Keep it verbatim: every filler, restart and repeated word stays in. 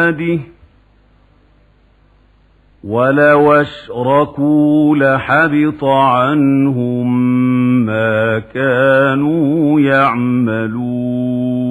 بيده ولو أشركوا لحبط عنهم ما كانوا يعملون